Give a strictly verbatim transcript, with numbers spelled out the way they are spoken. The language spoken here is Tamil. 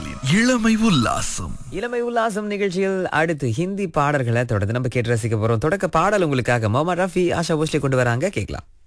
மின்னலின் இளமை உல்லாசம். இளமை உல்லாசம் நிகழ்ச்சியில் அடுத்து ஹிந்தி பாடல்களை தொடர்ந்து நம்ம கேட்டு ரசிக்க போறோம். தொடக்க பாடல் உங்களுக்காக முகமது ரஃபி, ஆஷா போஸ்லே கொண்டு வராங்க, கேட்கலாம்.